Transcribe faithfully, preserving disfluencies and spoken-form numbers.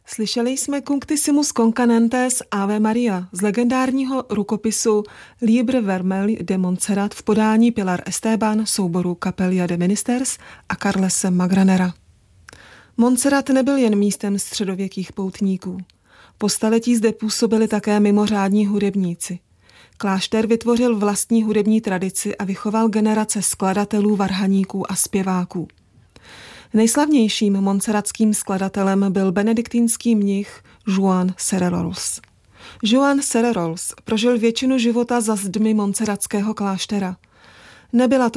Slyšeli jsme Cunctissimus Concanentes Ave Maria z legendárního rukopisu Libre Vermel de Montserrat v podání Pilar Esteban souboru Capella de Ministers a Carlese Magranera. Montserrat nebyl jen místem středověkých poutníků. Po staletí zde působili také mimořádní hudebníci. Klášter vytvořil vlastní hudební tradici a vychoval generace skladatelů, varhaníků a zpěváků. Nejslavnějším montserratským skladatelem byl benediktínský mnich Joan Serrerols. Joan Serrerols prožil většinu života za zdmi montserratského kláštera. Nebyla to